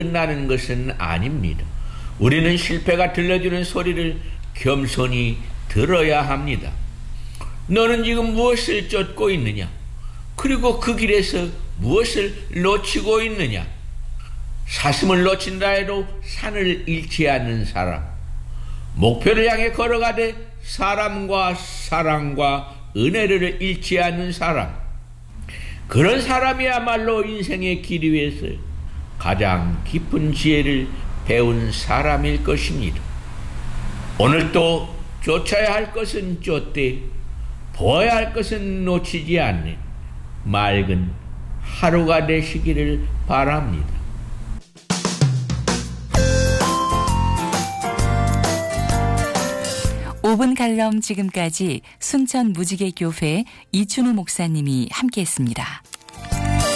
끝나는 것은 아닙니다. 우리는 실패가 들려주는 소리를 겸손히 들어야 합니다. 너는 지금 무엇을 쫓고 있느냐? 그리고 그 길에서 무엇을 놓치고 있느냐? 사슴을 놓친다 해도 산을 잃지 않는 사람, 목표를 향해 걸어가되 사람과 사랑과 은혜를 잃지 않는 사람, 그런 사람이야말로 인생의 길 위에서 가장 깊은 지혜를 배운 사람일 것입니다. 오늘도 쫓아야 할 것은 쫓되 보아야 할 것은 놓치지 않는 맑은 하루가 되시기를 바랍니다. 5분 칼럼 지금까지 순천 무지개 교회 이춘우 목사님이 함께했습니다.